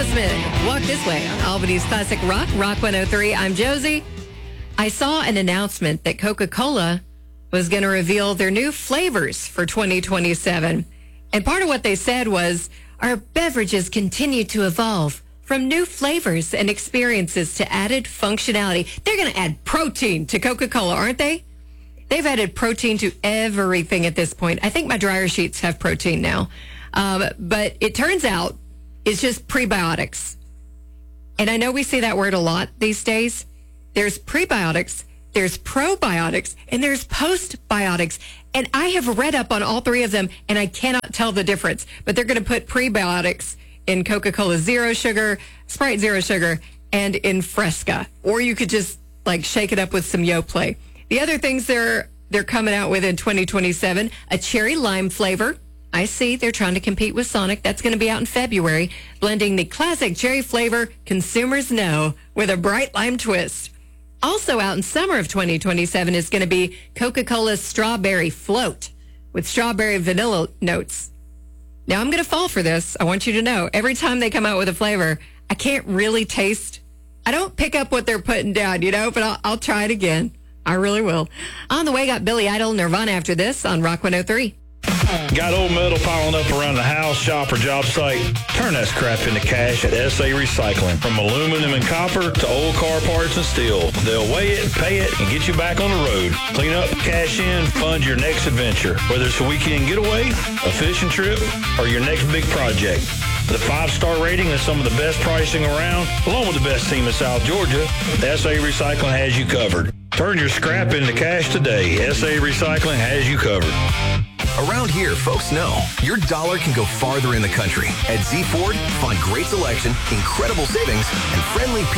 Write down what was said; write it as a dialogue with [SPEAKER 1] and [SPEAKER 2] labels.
[SPEAKER 1] Aerosmith, Walk This Way on Albany's Classic Rock, Rock 103. I'm Josie. I saw an announcement that Coca-Cola was going to reveal their new flavors for 2027. And part of what they said was, our beverages continue to evolve from new flavors and experiences to added functionality. They're going to add protein to Coca-Cola, aren't they? They've added protein to everything at this point. I think my dryer sheets have protein now. But it turns out it's just prebiotics. And I know we see that word a lot these days. There's prebiotics, there's probiotics, and there's postbiotics. And I have read up on all three of them, and I cannot tell the difference. But they're going to put prebiotics in Coca-Cola Zero Sugar, Sprite Zero Sugar, and in Fresca. Or you could just like shake it up with some Yoplait. The other things they're coming out with in 2027, a cherry lime flavor. I see they're trying to compete with Sonic. That's going to be out in February, blending the classic cherry flavor consumers know with a bright lime twist. Also out in summer of 2027 is going to be Coca-Cola's Strawberry Float with strawberry vanilla notes. Now, I'm going to fall for this. I want you to know, every time they come out with a flavor, I can't really taste. I don't pick up what they're putting down, but I'll try it again. I really will. On the way, got Billy Idol, Nirvana after this on Rock 103.
[SPEAKER 2] Got old metal piling up around the house, shop, or job site? Turn that scrap into cash at SA Recycling. From aluminum and copper to old car parts and steel, they'll weigh it, pay it, and get you back on the road. Clean up, cash in, fund your next adventure. Whether it's a weekend getaway, a fishing trip, or your next big project. The 5-star rating and some of the best pricing around, along with the best team in South Georgia, SA Recycling has you covered. Turn your scrap into cash today. SA Recycling has you covered.
[SPEAKER 3] Around here, folks know your dollar can go farther in the country. At Z Ford, find great selection, incredible savings, and friendly people.